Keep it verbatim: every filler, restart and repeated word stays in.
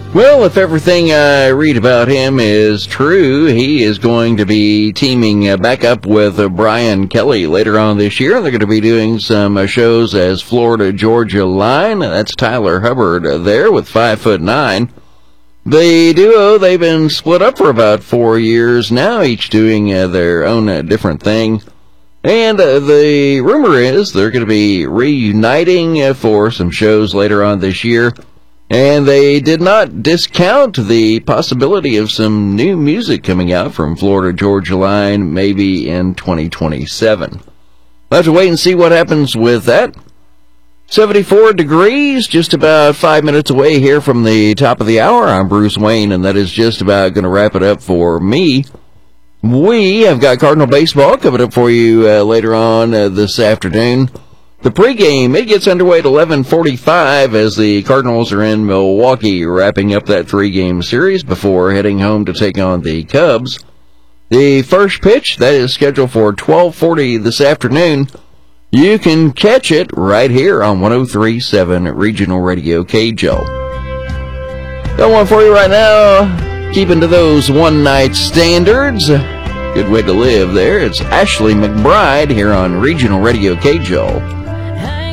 Well, if everything I read about him is true, he is going to be teaming uh, back up with uh, Brian Kelly later on this year. They're going to be doing some uh, shows as Florida Georgia Line. That's Tyler Hubbard uh, there with five foot nine. The duo, they've been split up for about four years now, each doing uh, their own uh, different thing. And uh, the rumor is they're going to be reuniting uh, for some shows later on this year. And they did not discount the possibility of some new music coming out from Florida Georgia Line maybe in twenty twenty-seven. We'll have to wait and see what happens with that. seventy-four degrees, just about five minutes away here from the top of the hour. I'm Bruce Wayne, and that is just about going to wrap it up for me. We have got Cardinal baseball coming up for you uh, later on uh, this afternoon. The pregame, it gets underway at eleven forty-five as the Cardinals are in Milwaukee, wrapping up that three-game series before heading home to take on the Cubs. The first pitch, that is scheduled for twelve forty this afternoon. You can catch it right here on one oh three point seven Regional Radio K J O. Got one for you right now, keeping to those one-night standards. Good way to live there. It's Ashley McBride here on Regional Radio K J O.